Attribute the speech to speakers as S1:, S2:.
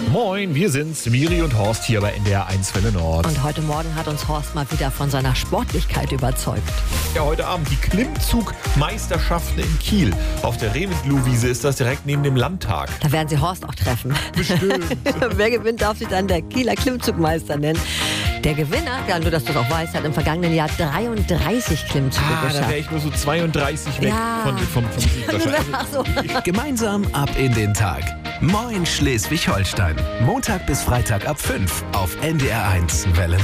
S1: Moin, wir sind's, Miri und Horst hier bei NDR 1 Welle Nord.
S2: Und heute Morgen hat uns Horst mal wieder von seiner Sportlichkeit überzeugt.
S1: Ja, heute Abend die Klimmzugmeisterschaften in Kiel. Auf der Reventlow-Wiese ist das direkt neben dem Landtag.
S2: Da werden sie Horst auch treffen.
S1: Bestimmt.
S2: Wer gewinnt, darf sich dann der Kieler Klimmzugmeister nennen. Der Gewinner, ja, nur dass du es auch weißt, hat im vergangenen Jahr 33 Klimmzüge
S1: Da
S2: geschafft.
S1: wäre ich nur so 32 weg
S2: Ja.
S1: vom Sieg wahrscheinlich.
S2: Ach so.
S3: Gemeinsam ab in den Tag. Moin Schleswig-Holstein. Montag bis Freitag ab 5 auf NDR 1 Welle